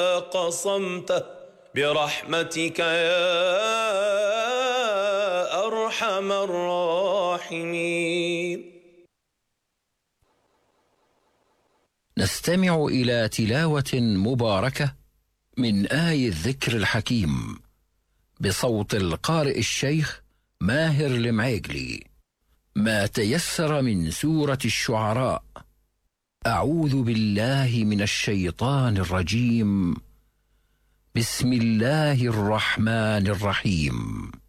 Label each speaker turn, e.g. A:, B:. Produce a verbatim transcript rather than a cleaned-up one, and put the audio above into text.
A: قصمته برحمتك يا أرحم الراحمين.
B: نستمع إلى تلاوة مباركة من آي الذكر الحكيم بصوت القارئ الشيخ ماهر المعيقلي. ما تيسر من سورة الشعراء. أعوذ بالله من الشيطان الرجيم. بسم الله الرحمن الرحيم.